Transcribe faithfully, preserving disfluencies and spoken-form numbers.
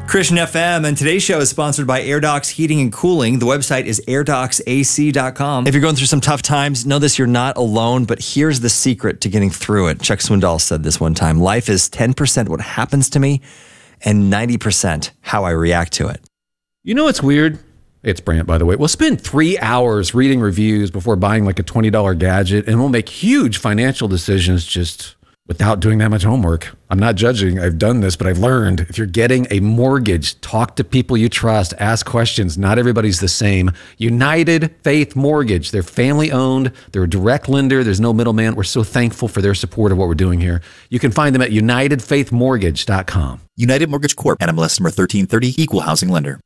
Christian F M, and today's show is sponsored by AirDocs Heating and Cooling. The website is air docs a c dot com. If you're going through some tough times, know this, you're not alone, but here's the secret to getting through it. Chuck Swindoll said this one time: life is ten percent what happens to me and ninety percent how I react to it. You know what's weird? It's Brant, by the way. We'll spend three hours reading reviews before buying like a twenty dollar gadget, and we'll make huge financial decisions just without doing that much homework. I'm not judging. I've done this, but I've learned if you're getting a mortgage, talk to people you trust, ask questions. Not everybody's the same. United Faith Mortgage. They're family owned. They're a direct lender. There's no middleman. We're so thankful for their support of what we're doing here. You can find them at united faith mortgage dot com. United Mortgage Corp. N M L S number thirteen thirty, Equal Housing Lender.